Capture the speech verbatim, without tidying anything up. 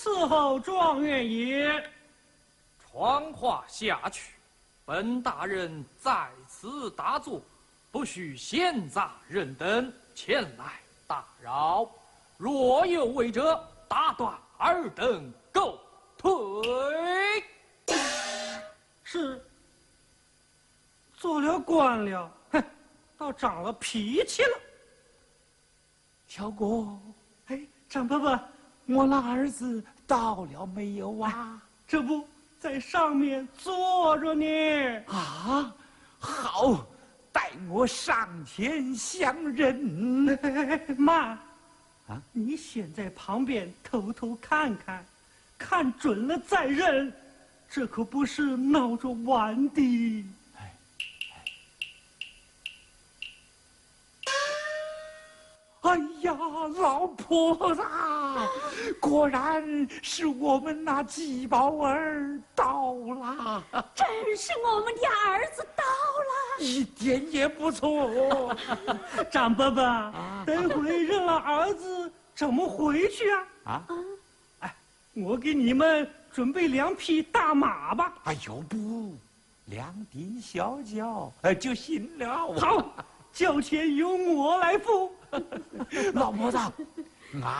伺候状元爷。 传话下去，本大人在此打坐，不许闲杂人等前来打扰。若有违者，打断尔等狗腿。 是。做了官了，哼，倒长了脾气了。 小哥， 哎，张伯伯， 我那儿子到了没有啊？ 这不在上面坐着呢。 啊，好，带我上前相认。 妈， 啊， 你先在旁边偷偷看看，看准了再认，这可不是闹着玩的。 哎呀，老婆子，果然是我们那季宝儿到了， 真是我们的儿子到了， 一点也不错。 张伯伯，啊、等会认了儿子怎么回去啊？ 啊， 哎，我给你们准备两匹大马吧。 哎呦不，两顶小脚哎就行了。 好，交钱由我来付。 老婆子，俺